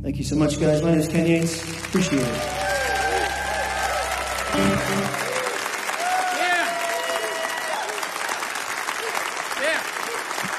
Thank you so much, guys. My name is Ken Yates. Appreciate it.